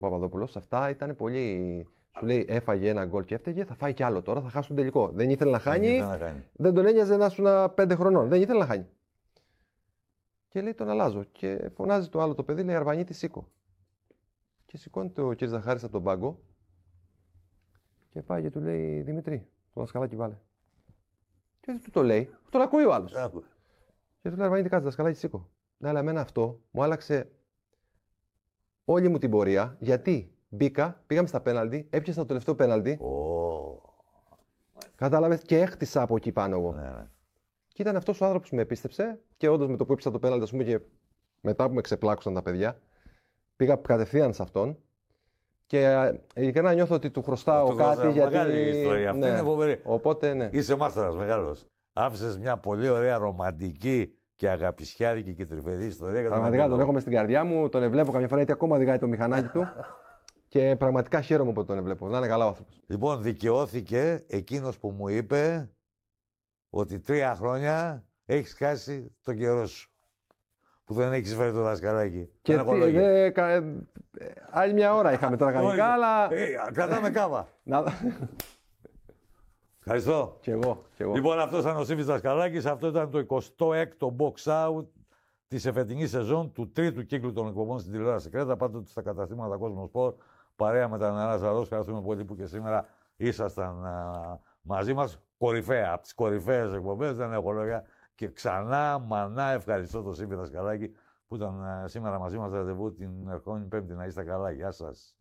Παπαδόπουλος. Αυτά ήταν πολύ. Σου λέει έφαγε ένα γκολ και έφταιγε, θα φάει κι άλλο τώρα, θα χάσει τον τελικό. Δεν ήθελε να χάνει. Δεν τον ένοιαζε να ήσουν 5 χρονών. Δεν ήθελε να χάνει. Και λέει τον αλλάζω. Και φωνάζει το άλλο το παιδί, λέει Αρβανίτη, σήκω. Και σηκώνεται ο κ. Ζαχάρης από τον πάγκο και πάει και του λέει Δημήτρη, το δασκαλάκι βάλε. Και του το λέει, τον ακούει ο άλλος. Και του λέει Αρβανίτη, κάτσε, δασκαλάκι, σήκω. Ναι, αλλά εμένα αυτό μου άλλαξε όλη μου την πορεία, γιατί μπήκα, πήγαμε στα πέναλτι, έπιασα το τελευταίο πέναλτι. Κατάλαβες και έχτισα από εκεί πάνω εγώ. Ναι. Και ήταν αυτός ο άνθρωπος που με επίστεψε και όντως με το που έπιασα το πέναλτι, ας πούμε, και μετά που με ξεπλάκωσαν τα παιδιά, πήγα κατευθείαν σε αυτόν. Και ειλικρινά νιώθω ότι του χρωστάω κάτι. Γιατί. Μεγάλη ιστορία. Αυτή είναι φοβερή. Οπότε, ναι. Είσαι μάστορας μεγάλος. Άφησες μια πολύ ωραία ρομαντική και αγαπησιάρικη και τρυφερή ιστορία. Πραγματικά τον έχω μες στην καρδιά μου, τον εβλέπω καμιά φορά γιατί ακόμα οδηγάει το μηχανάκι του. Και πραγματικά χαίρομαι που τον εβλέπω. Να είναι καλά ο άνθρωπος. Λοιπόν, δικαιώθηκε εκείνος που μου είπε ότι 3 χρόνια έχεις χάσει τον καιρό σου. Που δεν έχεις φέρει το δασκαλάκι. Και άλλη μια ώρα είχαμε τώρα κανονικά, αλλά. Κρατάμε κάβα. Ευχαριστώ. Κι εγώ. Λοιπόν, αυτό ήταν ο Σύμβης Δασκαλάκης. Αυτό ήταν το 26ο box out της εφετινής σεζόν του 3ου κύκλου των εκπομπών στην τηλεόραση Κρέτα. Πάντοτε στα καταστήματα Κόσμο Σπορ, παρέα με τα νερά Ζαρός. Ευχαριστούμε πολύ που και σήμερα ήσασταν μαζί μας. Κορυφαία, από τις κορυφαίες εκπομπές, δεν έχω λόγια. Και ξανά, μανά, ευχαριστώ τον Σύμβη Δασκαλάκη που ήταν σήμερα μαζί μας ραντεβού την ερχόμενη Πέμπτη. Να είστε καλά. Γεια σας.